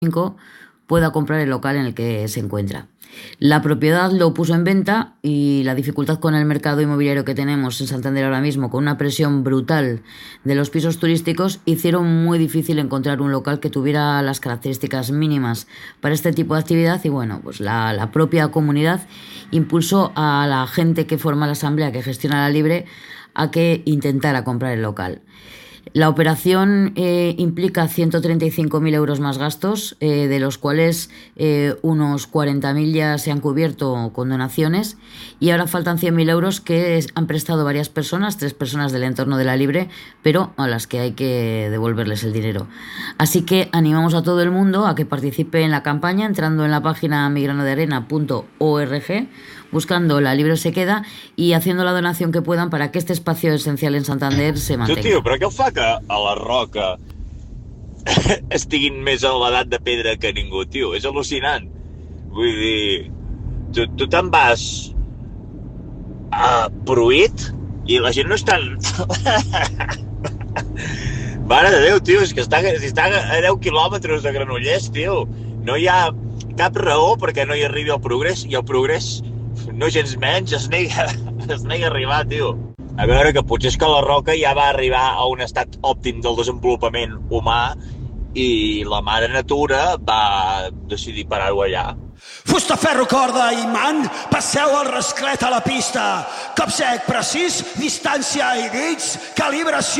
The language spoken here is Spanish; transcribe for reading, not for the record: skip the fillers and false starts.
pueda comprar el local en el que se encuentra. La propiedad lo puso en venta y la dificultad con el mercado inmobiliario que tenemos en Santander ahora mismo, con una presión brutal de los pisos turísticos, hicieron muy difícil encontrar un local que tuviera las características mínimas para este tipo de actividad y bueno, pues la propia comunidad impulsó a la gente que forma la asamblea que gestiona la Libre a que intentara comprar el local. La operación implica 135.000 euros más gastos, de los cuales unos 40.000 ya se han cubierto con donaciones y ahora faltan 100.000 euros que han prestado varias personas, 3 personas del entorno de la Libre, pero a las que hay que devolverles el dinero. Así que animamos a todo el mundo a que participe en la campaña entrando en la página migranodearena.org, buscando La Libre se queda y haciendo la donación que puedan para que este espacio esencial en Santander se mantenga. Tio, però què el fa que a la Roca estiguin més a l'edat de pedra que ningú, tio? És al·lucinant. Vull dir, tu te'n vas a Pruit i la gent no està... Mare de Déu, tio, és que està a 10 quilòmetres de Granollers, tio. No hi ha cap raó perquè no hi arribi el progrés i el progrés no gens menys es nega a arribar, tio. A veure, que potser és que la Roca ja va arribar a un estat òptim del desenvolupament humà i la mare natura va decidir parar-ho allà. Fusta, ferro, corda i imant, passeu el rasclet a la pista. Cop sec, precís, distància i dits, calibració.